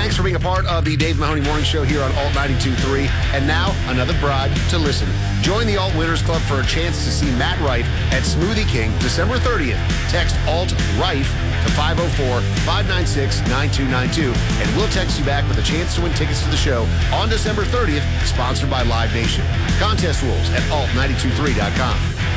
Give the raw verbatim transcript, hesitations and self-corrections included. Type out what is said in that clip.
Thanks for being a part of the Dave Mahoney Morning Show here on Alt ninety-two point three. And now, another bribe to listen. Join the Alt Winners Club for a chance to see Matt Rife at Smoothie King December thirtieth. Text Alt Rife to five oh four, five nine six, nine two nine two, and we'll text you back with a chance to win tickets to the show on December thirtieth, sponsored by Live Nation. Contest rules at alt nine two three dot com.